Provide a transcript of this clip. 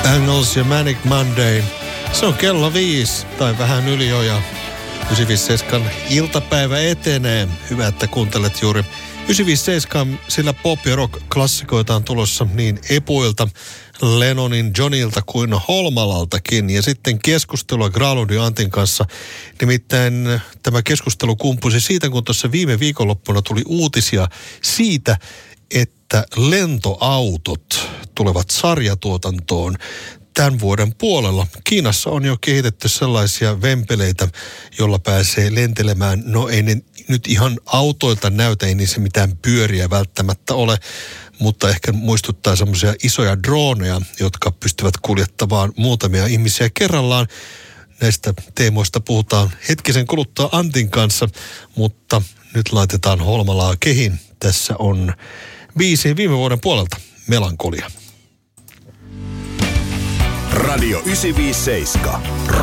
Bangles ja Manic Monday. Se on kello 5 tai vähän yli jo ja 957 iltapäivä etenee. Hyvä, että kuuntelet juuri 957, sillä pop- ja rock-klassikoita on tulossa niin Epuilta, Lennonin Johnilta kuin Holmalaltakin. Ja sitten keskustelua Graalundin Antin kanssa. Nimittäin tämä keskustelu kumpusi siitä, kun tuossa viime viikonloppuna tuli uutisia siitä, että lentoautot tulevat sarjatuotantoon tämän vuoden puolella. Kiinassa on jo kehitetty sellaisia vempeleitä, jolla pääsee lentelemään. No ei ne nyt ihan autoilta näytä, ei niissä mitään pyöriä välttämättä ole, mutta ehkä muistuttaa semmoisia isoja droneja, jotka pystyvät kuljettamaan muutamia ihmisiä kerrallaan. Näistä teemoista puhutaan hetkisen kuluttua Antin kanssa, mutta nyt laitetaan Holmalaa kehiin. Tässä on biisi viime vuoden puolelta, Melankolia. Radio 957.